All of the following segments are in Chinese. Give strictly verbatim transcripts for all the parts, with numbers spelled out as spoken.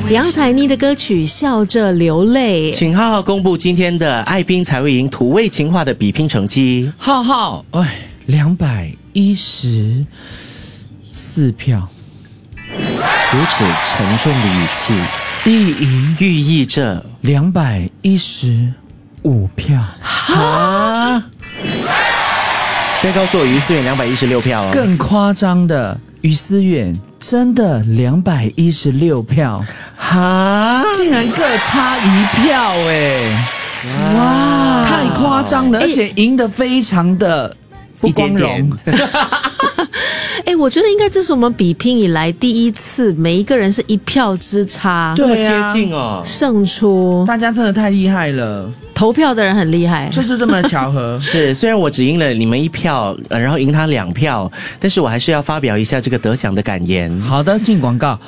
杨采妮的歌曲《笑着流泪》。 请浩浩公布今天的爱拼才会赢土味情话的比拼成绩。 浩浩，哎，两百一十四票。 如此沉重的语气， 第一寓意着两百一十五票。 哈，被告诉我于思远两百一十六票、哦， 更夸张的，于思远真的两百一十六票， 哈， 竟然各差一票哎！哇，太夸张了，而且赢得非常的不光荣。 哎、欸，我觉得应该这是我们比拼以来第一次，每一个人是一票之差， 对啊，接近哦， 胜出。 大家真的太厉害了， 投票的人很厉害， 就是这么的巧合。 是，虽然我只赢了你们一票，呃、然后赢他两票，但是我还是要发表一下这个得奖的感言。 好的，进广告。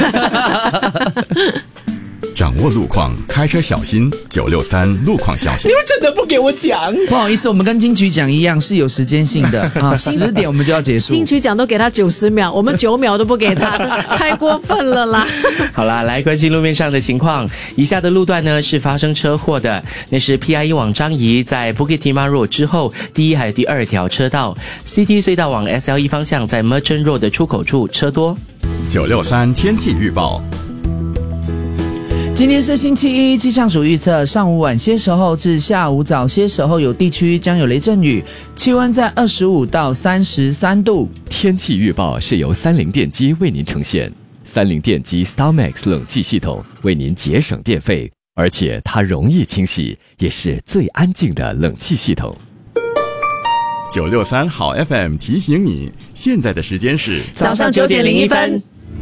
掌握路况，开车小心。九六三路况消息。 你们真的不给我讲？ 不好意思，我们跟金曲奖一样是有时间性的啊，十点我们就要结束。 金曲奖都给他九十秒，我们九秒都不给他，太过分了啦！ 好啦，来关心路面上的情况。以下的路段呢是发生车祸的，那是 P I E 往樟宜在 Bukit Timah Road 之后第一还有第二条车道 ，C T 隧道往 S L E 方向在 Merchant Road 的出口处车多。 九六三天气预报。 今天是星期一，气象署预测上午晚些时候至下午早些时候有地区将有雷阵雨，气温在二十五到三十三度。 天气预报是由三菱电机为您呈现，三菱电机 StarMax 冷气系统为您节省电费，而且它容易清洗，也是最安静的冷气系统。 九六三好 F M 提醒你，现在的时间是早上九点零一分。